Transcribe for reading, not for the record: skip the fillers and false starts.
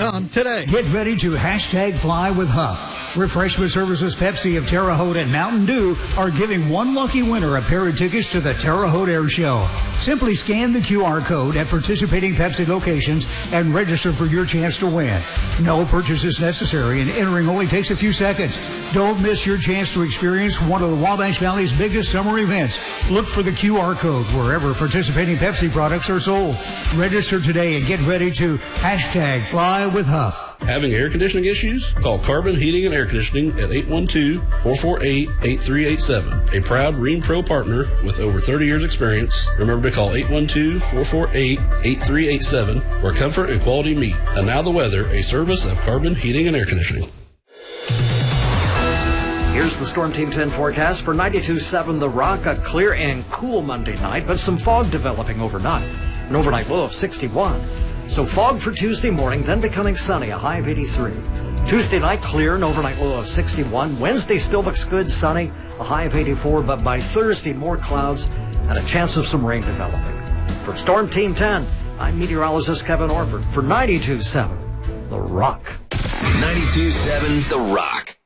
HuffPepsi.com today. Get ready to #Fly with Huff. Refreshment Services Pepsi of Terre Haute and Mountain Dew are giving one lucky winner a pair of tickets to the Terre Haute Air Show. Simply scan the QR code at participating Pepsi locations and register for your chance to win. No purchase is necessary and entering only takes a few seconds. Don't miss your chance to experience one of the Wabash Valley's biggest summer events. Look for the QR code wherever participating Pepsi products are sold. Register today and get ready to #Fly with Huff. Having air conditioning issues? Call Carbon Heating and Air Conditioning at 812-448-8387. A proud Rheem Pro partner with over 30 years experience. Remember to call 812-448-8387 where comfort and quality meet. And now the weather, a service of Carbon Heating and Air Conditioning. Here's the Storm Team 10 forecast for 92.7 The Rock. A clear and cool Monday night, but some fog developing overnight. An overnight low of 61. So fog for Tuesday morning, then becoming sunny, a high of 83. Tuesday night, clear, an overnight low of 61. Wednesday still looks good, sunny, a high of 84. But by Thursday, more clouds and a chance of some rain developing. For Storm Team 10, I'm meteorologist Kevin Orford for 92.7 The Rock. 92.7 The Rock.